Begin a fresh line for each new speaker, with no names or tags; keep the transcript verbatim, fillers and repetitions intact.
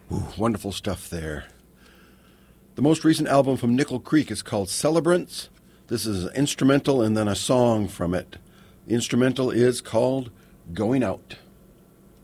Ooh, wonderful stuff there. The most recent album from Nickel Creek is called Celebrants. This is an instrumental and then a song from it. The instrumental is called Going Out.